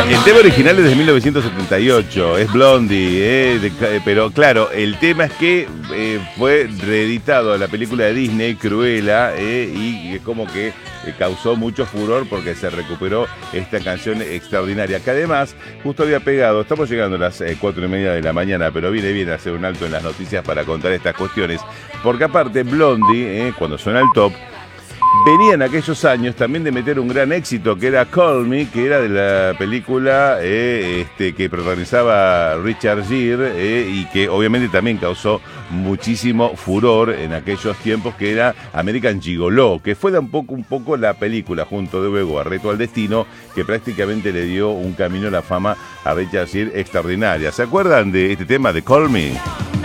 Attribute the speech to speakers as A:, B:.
A: El tema original es de 1978, es Blondie, pero claro, el tema es que fue reeditado a la película de Disney, Cruella, y es como que causó mucho furor porque se recuperó esta canción extraordinaria, que además justo había pegado, estamos llegando a las 4:30 de la mañana, pero viene bien hacer un alto en las noticias para contar estas cuestiones, porque aparte Blondie, cuando suena el top, venía en aquellos años también de meter un gran éxito que era Call Me, que era de la película que protagonizaba Richard Gere y que obviamente también causó muchísimo furor en aquellos tiempos, que era American Gigolo, que fue un poco la película junto de luego a Reto al Destino, que prácticamente le dio un camino a la fama a Richard Gere extraordinaria. ¿Se acuerdan de este tema de Call Me?